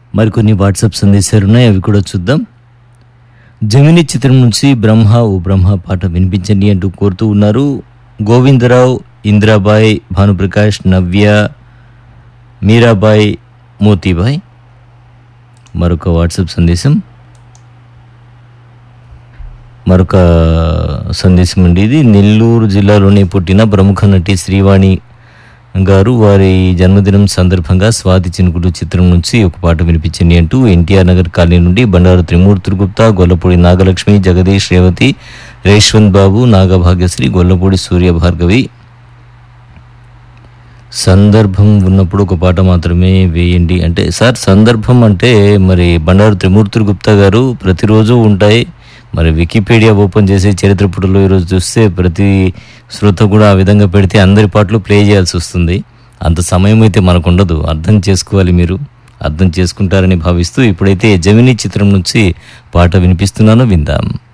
మరికొన్ని వాట్సాప్ సందేశాలు ఉన్నాయి, అవి కూడా చూద్దాం. జమిని చిత్రం నుంచి బ్రహ్మ ఓ బ్రహ్మ పాట వినిపించండి అంటూ కోరుతూ ఉన్నారు గోవిందరావు, ఇంద్రాబాయ్, భానుప్రకాష్, నవ్య, మీరాబాయ్, మోతీబాయ్. మరొక వాట్సాప్ సందేశం అండి. ఇది నెల్లూరు జిల్లాలోనే పుట్టిన ప్రముఖ నటి శ్రీవాణి గారు, వారి జన్మదినం సందర్భంగా స్వాతి చినుకుడు చిత్రం నుంచి ఒక పాట వినిపించండి అంటూ ఎన్టీఆర్ నగర్ కాలనీ నుండి బండారు త్రిమూర్తులు గుప్తా, గొల్లపూడి నాగలక్ష్మి, జగదీష్, రేవతి, రేష్వంత్ బాబు, నాగభాగ్యశ్రీ, గొల్లపూడి సూర్య భార్గవి. సందర్భం ఉన్నప్పుడు ఒక పాట మాత్రమే వేయండి అంటే, సార్ సందర్భం అంటే మరి బండారు త్రిమూర్తులు గుప్తా గారు ప్రతిరోజు ఉంటాయి. మరి వికీపీడియా ఓపెన్ చేసి చరిత్ర పుటలో ఈరోజు చూస్తే ప్రతి శ్రోత కూడా ఆ విధంగా పెడితే అందరి పాటలు ప్లే చేయాల్సి వస్తుంది. అంత సమయం అయితే మనకు ఉండదు. అర్థం చేసుకోవాలి, మీరు అర్థం చేసుకుంటారని భావిస్తూ ఇప్పుడైతే జమిని చిత్రం నుంచి పాట వినిపిస్తున్నాను, విందాం.